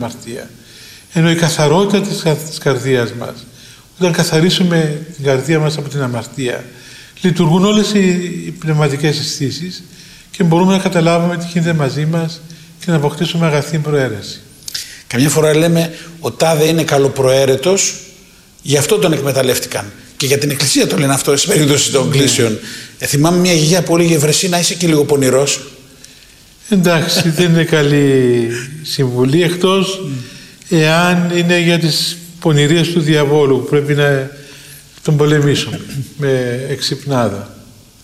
αμαρτία. Ενώ η καθαρότητα της καρδίας μας, όταν καθαρίσουμε την καρδία μας από την αμαρτία, λειτουργούν όλες οι πνευματικές αισθήσεις και μπορούμε να καταλάβουμε τι γίνεται μαζί μας και να αποκτήσουμε αγαθή προαίρεση. Καμιά φορά λέμε ο τάδε είναι καλοπροαίρετος, γι' αυτό τον εκμεταλλεύτηκαν. Και για την Εκκλησία το λένε αυτό, στην περίπτωση των κλήσεων. Θυμάμαι μια γιαγιά που έλεγε Βρεσίνα, είσαι και λίγο πονηρός. Εντάξει, δεν είναι καλή συμβουλή, εκτός εάν είναι για τις πονηρίες του διαβόλου που πρέπει να τον πολεμήσουμε με εξυπνάδα.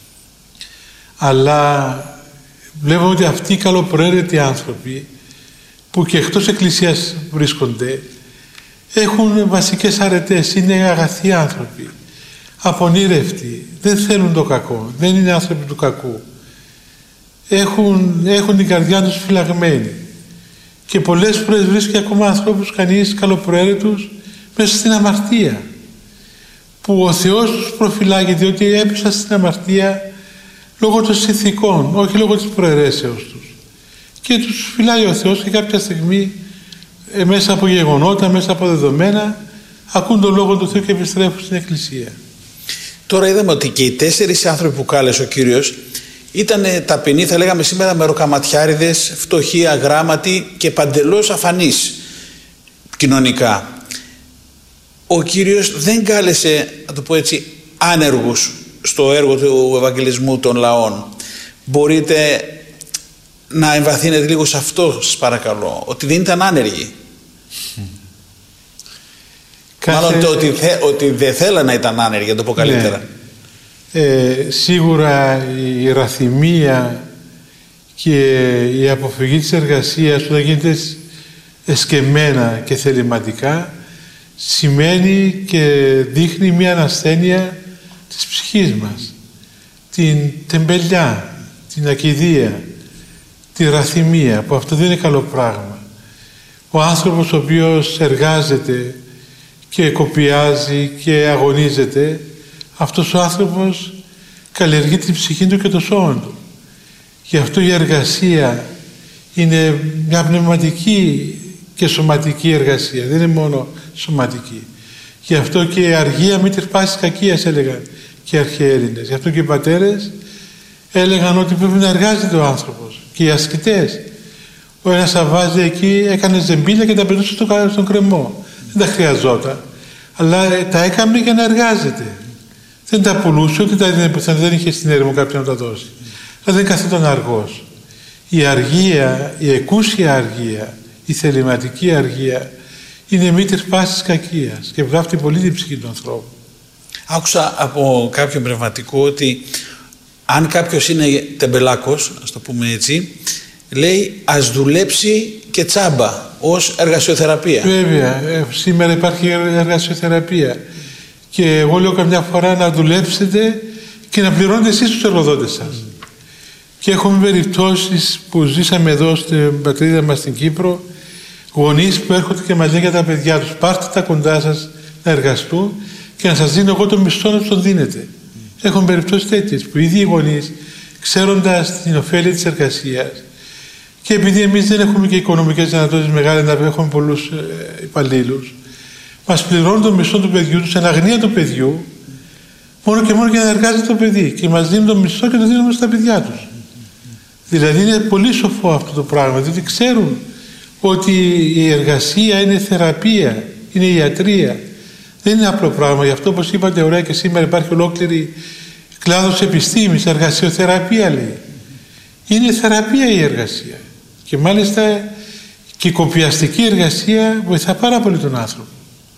Αλλά βλέπουμε ότι αυτοί οι καλοπροαίρετοι άνθρωποι που και εκτός εκκλησίας βρίσκονται έχουν βασικές αρετές, είναι αγαθοί άνθρωποι, απονήρευτοι, δεν θέλουν το κακό, δεν είναι άνθρωποι του κακού. Έχουν την καρδιά τους φυλαγμένη και πολλές φορές βρίσκει ακόμα ανθρώπους κανείς καλοπροαίρετους μέσα στην αμαρτία, που ο Θεός τους προφυλάγει διότι έπεσαν στην αμαρτία λόγω των συνθηκών, όχι λόγω της προαιρέσεως τους, και τους φυλάει ο Θεός και κάποια στιγμή μέσα από γεγονότα, μέσα από δεδομένα ακούν τον Λόγο του Θεού και επιστρέφουν στην Εκκλησία. Τώρα είδαμε ότι και οι 4 άνθρωποι που κάλεσε ο Κύριος ήταν ταπεινοί, θα λέγαμε σήμερα, μεροκαματιάριδες, φτωχοί, αγράμματοι και παντελώς αφανείς κοινωνικά. Ο Κύριος δεν κάλεσε, να το πω έτσι, άνεργους στο έργο του Ευαγγελισμού των λαών. Μπορείτε να εμβαθύνετε λίγο σε αυτό, σας παρακαλώ, ότι δεν ήταν άνεργοι. Μάλλον ότι δεν θέλανε να ήταν άνεργοι, να το πω καλύτερα. Ναι. Σίγουρα η ραθυμία και η αποφυγή της εργασίας όταν γίνεται εσκεμμένα και θεληματικά σημαίνει και δείχνει μια ανασθένεια της ψυχής μας, την τεμπελιά, την ακηδία, τη ραθυμία, που αυτό δεν είναι καλό πράγμα. Ο άνθρωπος ο οποίος εργάζεται και κοπιάζει και αγωνίζεται, αυτός ο άνθρωπος καλλιεργεί την ψυχή του και το σώμα του. Γι' αυτό η εργασία είναι μια πνευματική και σωματική εργασία, δεν είναι μόνο σωματική. Γι' αυτό και η αργία μήτερ πάσης κακίας έλεγαν και οι αρχαίοι Έλληνες. Γι' αυτό και οι πατέρες έλεγαν ότι πρέπει να εργάζεται ο άνθρωπος. Και οι ασκητές. Ο ένας αβάζε εκεί, έκανε ζεμπίλια και τα πετούσε στον κρεμό. Δεν τα χρειαζόταν. Αλλά τα έκανε για να εργάζεται. Δεν τα πουλούσε, ούτε τα έδινε πουθενά, δεν είχε στην έρημο κάποιον να τα δώσει. Αλλά δεν καθόταν αργός. Η αργία, η εκούσια αργία, η θεληματική αργία είναι μήτρης πάσης κακίας και βλάφτει πολύ την ψυχή του ανθρώπου. Άκουσα από κάποιον πνευματικό ότι αν κάποιος είναι τεμπελάκος, ας το πούμε έτσι, λέει ας δουλέψει και τσάμπα ως εργασιοθεραπεία. Βέβαια, σήμερα υπάρχει εργασιοθεραπεία και εγώ λέω καμιά φορά να δουλέψετε και να πληρώνετε εσείς τους εργοδότες σας. Και έχουμε περιπτώσεις που ζήσαμε εδώ στην πατρίδα μας στην Κύπρο, γονείς που έρχονται και μας λένε για τα παιδιά τους, πάρτε τα κοντά σας να εργαστούν και να σας δίνω εγώ το μισθό να τους τον δίνετε. Έχουν περιπτώσεις τέτοιες που οι ίδιοι γονείς, ξέροντας την ωφέλεια της εργασίας και επειδή εμείς δεν έχουμε και οικονομικές δυνατότητες μεγάλες να έχουμε πολλούς υπαλλήλους, μας πληρώνουν το μισθό του παιδιού τους, εν αγνία του παιδιού, μόνο και μόνο για να εργάζεται το παιδί και μας δίνουν το μισθό και το δίνουμε στα παιδιά τους. Δηλαδή είναι πολύ σοφό αυτό το πράγμα, διότι ξέρουν ότι η εργασία είναι θεραπεία, είναι ιατρία. Δεν είναι απλό πράγμα. Γι' αυτό, όπως είπατε ωραία και σήμερα, υπάρχει ολόκληρη κλάδος επιστήμης, εργασιοθεραπεία λέει. Είναι θεραπεία η εργασία. Και μάλιστα και η κοπιαστική εργασία βοηθά πάρα πολύ τον άνθρωπο.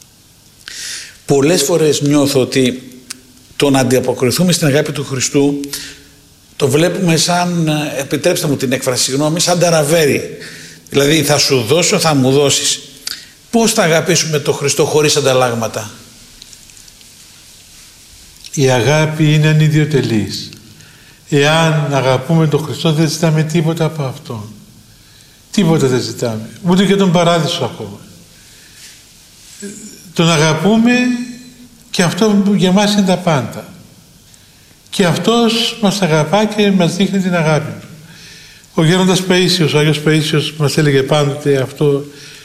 Πολλές φορές νιώθω ότι το να ανταποκριθούμε στην αγάπη του Χριστού το βλέπουμε σαν, επιτρέψτε μου την έκφραση, συγγνώμη, σαν ταραβέρι. Δηλαδή θα σου δώσω, θα μου δώσεις. Πώς θα αγαπήσουμε τον Χριστό χωρίς ανταλλάγματα? Η αγάπη είναι ανιδιοτελής. Εάν αγαπούμε τον Χριστό δεν ζητάμε τίποτα από Αυτόν. Τίποτα δεν ζητάμε. Ούτε και τον παράδεισο ακόμα. Τον αγαπούμε και αυτό για μας είναι τα πάντα. Και Αυτός μας αγαπά και μας δείχνει την αγάπη Του. Ο Γέροντας Παΐσιος, ο Άγιος Παΐσιος μας έλεγε πάντοτε αυτό